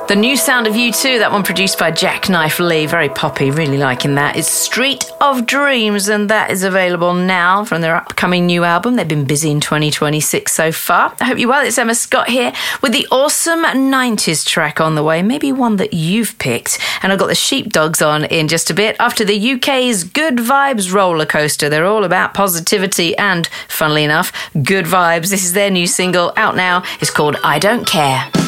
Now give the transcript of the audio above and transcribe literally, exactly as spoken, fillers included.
The new sound of U two, that one produced by Jackknife Lee, very poppy, really liking that. It's Street of Dreams, and that is available now from their upcoming new album. They've been busy in twenty twenty-six so far. I hope you're well. It's Emma Scott here with the awesome nineties track on the way, maybe one that you've picked. And I've got the Sheepdogs on in just a bit after the U K's Good Vibes roller coaster. They're all about positivity and, funnily enough, good vibes. This is their new single out now. It's called I Don't Care.